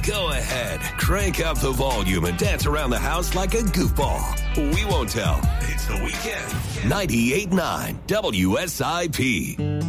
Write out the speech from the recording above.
Go ahead, crank up the volume and dance around the house like a goofball. We won't tell. It's the weekend. 98.9 WSIP.